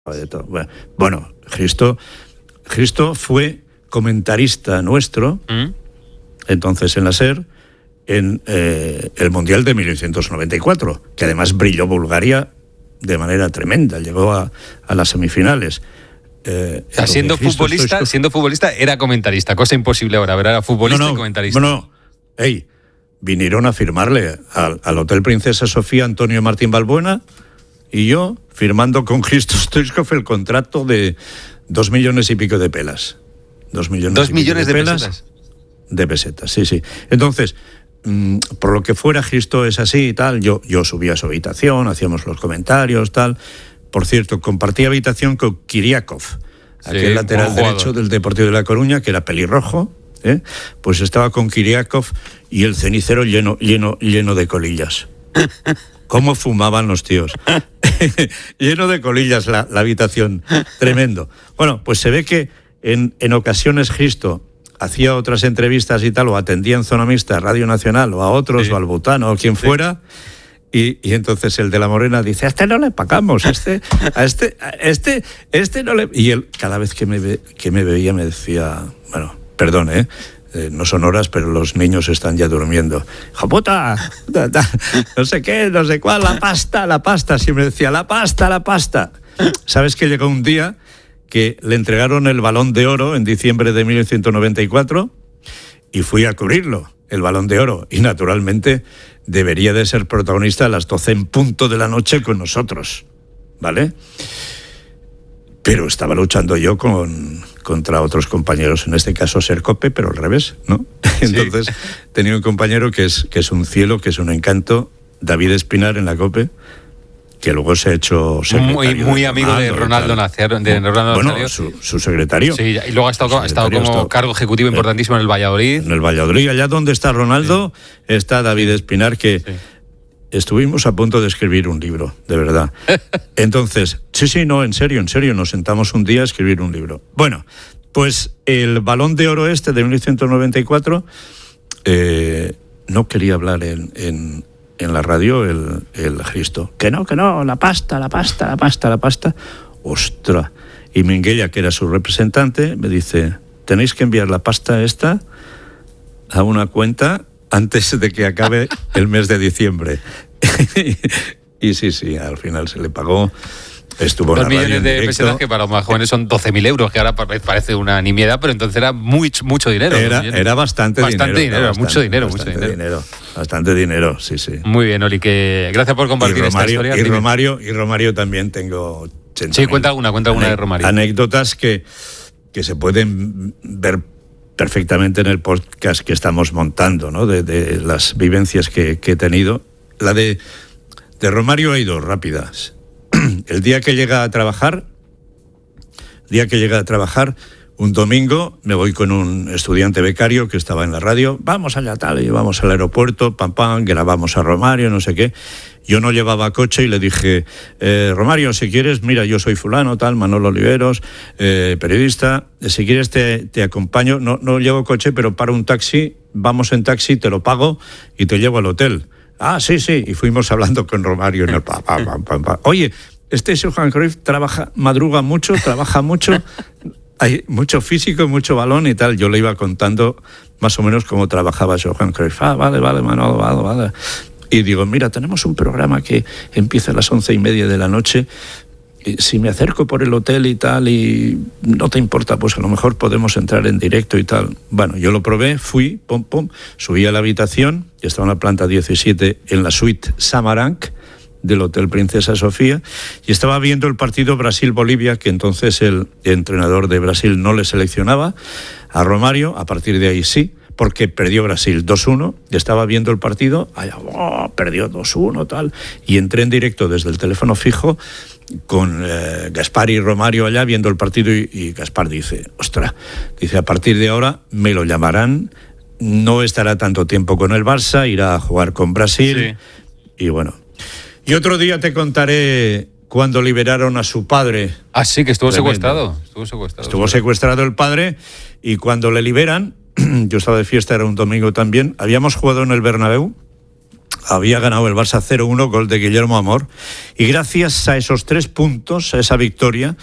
de todo. Bueno, Cristo fue comentarista nuestro, entonces en la SER, en el Mundial de 1994, que además brilló Bulgaria de manera tremenda, llegó a las semifinales. Siendo futbolista era comentarista, cosa imposible ahora, ¿verdad? Era futbolista y comentarista. Vinieron a firmarle al Hotel Princesa Sofía Antonio Martín Balbuena y yo, firmando con Hristo Stoichkov el contrato de 2 millones y pico de pelas. 2 millones de pesetas. De pesetas, sí. Entonces, por lo que fuera, Hristo es así y tal, yo subía a su habitación, hacíamos los comentarios, tal. Por cierto, compartía habitación con Kiriakov, aquel lateral derecho del Deportivo de La Coruña, que era pelirrojo, pues estaba con Kiriakov y el cenicero lleno de colillas. ¿Cómo fumaban los tíos? Lleno de colillas la habitación, tremendo. Bueno, pues se ve que en ocasiones Hristo hacía otras entrevistas y tal, o atendía en Zona Mixta, Radio Nacional, o a otros, o al Butano, o quien fuera, y entonces el de la Morena dice, a este no le pagamos, a este no le... Y él, cada vez que me veía, me decía, bueno, perdón, no son horas, pero los niños están ya durmiendo. ¡Hijo puta! No sé qué, no sé cuál, la pasta, siempre decía, la pasta. ¿Sabes que llegó un día que le entregaron el Balón de Oro en diciembre de 1994 y fui a cubrirlo, el Balón de Oro, y naturalmente debería de ser protagonista a las 12 en punto de la noche con nosotros, ¿vale? Pero estaba luchando yo contra otros compañeros, en este caso Sercope, pero al revés, ¿no? Entonces tenía un compañero que es un cielo, que es un encanto, David Espinar en la COPE, que luego se ha hecho secretario. Muy amigo de Ronaldo Nazario. Bueno, su secretario. Sí, y luego ha estado como cargo ejecutivo importantísimo en el Valladolid. En el Valladolid, allá donde está Ronaldo, está David Espinar, que estuvimos a punto de escribir un libro, de verdad. Entonces, en serio, nos sentamos un día a escribir un libro. Bueno, pues el Balón de Oro de 1994, no quería hablar en la radio el Hristo. Que no, la pasta. Ostras. Y Minguella, que era su representante, me dice, tenéis que enviar la pasta esta a una cuenta antes de que acabe el mes de diciembre. Y sí, al final se le pagó. Estuvo 2 millones de pesetas, que para los más jóvenes son 12.000 euros, que ahora parece una nimiedad, pero entonces era mucho dinero. Era bastante dinero. Mucho dinero. Bastante dinero, sí. Muy bien, Oli, que gracias por compartir esta historia. Y Romario también tengo... Sí, cuenta alguna de Romario. Anécdotas que se pueden ver perfectamente en el podcast que estamos montando, ¿no? De las vivencias que he tenido. La de Romario hay 2 rápidas. El día que llega a trabajar, un domingo, me voy con un estudiante becario que estaba en la radio, vamos allá tal, y vamos al aeropuerto, grabamos a Romario, no sé qué. Yo no llevaba coche y le dije, Romario, si quieres, mira, yo soy fulano, tal, Manolo Oliveros, periodista, si quieres te acompaño, no llevo coche, pero para un taxi, vamos en taxi, te lo pago y te llevo al hotel. Ah, sí, y fuimos hablando con Romario en el Oye, Johan Cruyff madruga mucho, trabaja mucho, hay mucho físico, mucho balón y tal. Yo le iba contando más o menos cómo trabajaba Johan Cruyff. Vale, Manolo, vale. Y digo, mira, tenemos un programa que empieza a las 11:30 de la noche. Si me acerco por el hotel y tal, y no te importa, pues a lo mejor podemos entrar en directo y tal. Bueno, yo lo probé, fui, subí a la habitación, y estaba en la planta 17, en la suite Samaranch del Hotel Princesa Sofía, y estaba viendo el partido Brasil-Bolivia, que entonces el entrenador de Brasil no le seleccionaba a Romario, a partir de ahí sí, porque perdió Brasil 2-1, y estaba viendo el partido, perdió 2-1, tal, y entré en directo desde el teléfono fijo con Gaspar y Romario allá viendo el partido, y Gaspar dice, a partir de ahora me lo llamarán, no estará tanto tiempo con el Barça, irá a jugar con Brasil, y bueno. Y otro día te contaré cuando liberaron a su padre. Ah, sí, que estuvo secuestrado. Estuvo secuestrado el padre, y cuando le liberan, yo estaba de fiesta, era un domingo también, habíamos jugado en el Bernabéu, había ganado el Barça 0-1, gol de Guillermo Amor, y gracias a esos 3 puntos, a esa victoria,